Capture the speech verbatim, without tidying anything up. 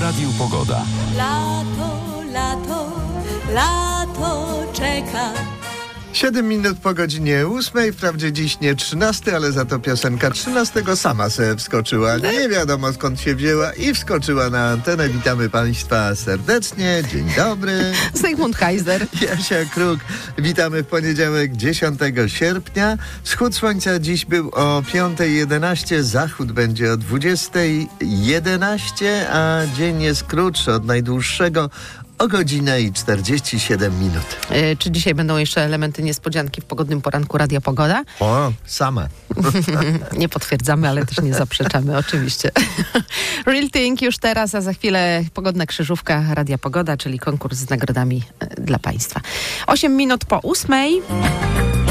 Radiu Pogoda. Lato, lato, lato czeka. Siedem minut po godzinie ósmej, wprawdzie dziś nie trzynasty, ale za to piosenka trzynastego sama sobie wskoczyła. Nie wiadomo skąd się wzięła i wskoczyła na antenę. Witamy Państwa serdecznie. Dzień dobry. Zygmunt Kaiser. Jasia Kruk. Witamy w poniedziałek dziesiątego sierpnia. Wschód słońca dziś był o piątej jedenaście, zachód będzie o dwudziestej jedenaście, a dzień jest krótszy od najdłuższego o godzinę i czterdzieści siedem minut. Yy, czy dzisiaj będą jeszcze elementy niespodzianki w pogodnym poranku Radia Pogoda? O, same. Nie potwierdzamy, ale też nie zaprzeczamy, oczywiście. Real Thing już teraz, a za chwilę pogodna krzyżówka Radia Pogoda, czyli konkurs z nagrodami dla Państwa. Osiem minut po ósmej.